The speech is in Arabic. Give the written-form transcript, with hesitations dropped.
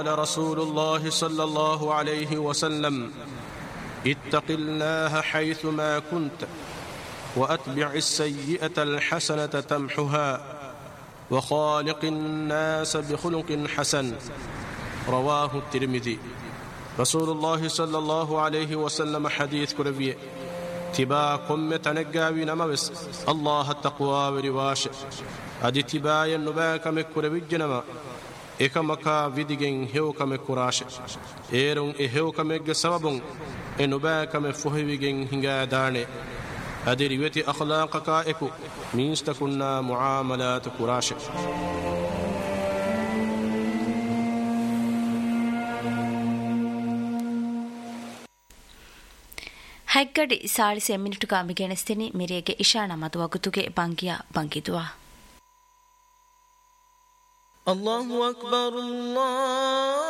رسول الله صلى الله عليه وسلم اتق الله حيثما كنت وأتبع السيئة الحسنة تمحها وخالق الناس بخلق حسن رواه الترمذي. رسول الله صلى الله عليه وسلم حديث كربيه تبا قم تنقاوي نموس الله التقوى ورواش أدي تبا ينباك مكربي جنما إكمكا فيديجين هيوكا مكراش إيرون إهيوكا مك سببون إنباك مفهويجين هنگا داني أدي ريوتي أخلاقك إكو مينستكنا معاملات كراش. ಹೈಗಡಿ ಸಾಳಿಸಿ ಮಿನಿಟುಗ ಮಿಗೆಣಸ್ತಿನಿ ಮಿರಿಯಗೆ ಇಶಾಣ ಮದುವಗುತುಗೆ ಬಂಗಿಯ ಬಂಗಿದುವ. الله أكبر الله